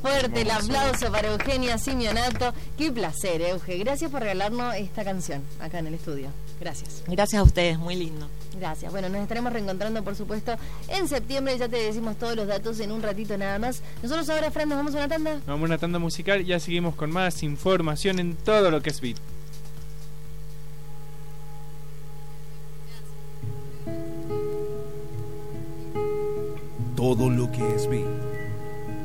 fuerte el aplauso para Eugenia Simeonato. Qué placer, Euge. Gracias por regalarnos esta canción acá en el estudio. Gracias. Gracias a ustedes, muy lindo. Gracias. Bueno, nos estaremos reencontrando, por supuesto, en septiembre. Ya te decimos todos los datos en un ratito nada más. Nosotros ahora, Fran, nos vamos a una tanda. Nos vamos a una tanda musical y ya seguimos con más información en todo lo que es Beat. Todo lo que es Beat.